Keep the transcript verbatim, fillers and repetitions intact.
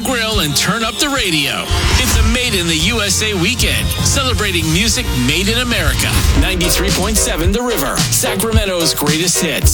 grill and turn up the radio. It's a Made in the U S A weekend, celebrating music made in America. ninety-three point seven The River, Sacramento's greatest hits.